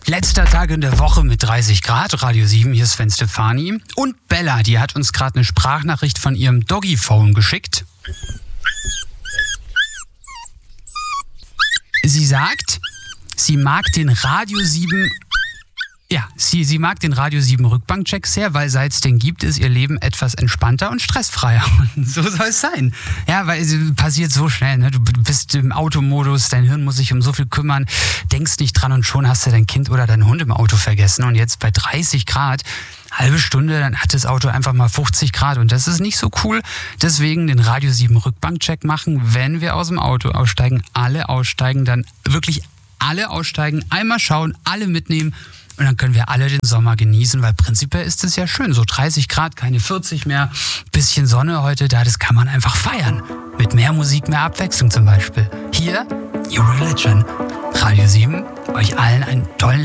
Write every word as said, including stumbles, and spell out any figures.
Letzter Tag in der Woche mit dreißig Grad, Radio sieben, hier ist Sven Stefani. Und Bella, die hat uns gerade eine Sprachnachricht von ihrem Doggy-Phone geschickt. Sie sagt, sie mag den Radio sieben... Ja, sie, sie mag den Radio sieben Rückbankcheck sehr, weil seit es den gibt, ist ihr Leben etwas entspannter und stressfreier. Und so soll es sein. Ja, weil es passiert so schnell, ne? Du bist im Automodus, dein Hirn muss sich um so viel kümmern, denkst nicht dran und schon hast du dein Kind oder deinen Hund im Auto vergessen. Und jetzt bei dreißig Grad, halbe Stunde, dann hat das Auto einfach mal fünfzig Grad und das ist nicht so cool. Deswegen den Radio sieben Rückbankcheck machen, wenn wir aus dem Auto aussteigen, alle aussteigen, dann wirklich alle aussteigen, einmal schauen, alle mitnehmen. Und dann können wir alle den Sommer genießen, weil prinzipiell ist es ja schön. So dreißig Grad, keine vierzig mehr, bisschen Sonne heute da, das kann man einfach feiern. Mit mehr Musik, mehr Abwechslung zum Beispiel. Hier, New Religion, Radio sieben, euch allen einen tollen